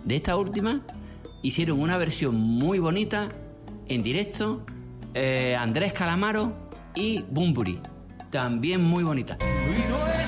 de esta última hicieron una versión muy bonita en directo, Andrés Calamaro y Bunbury, también muy bonita. Y no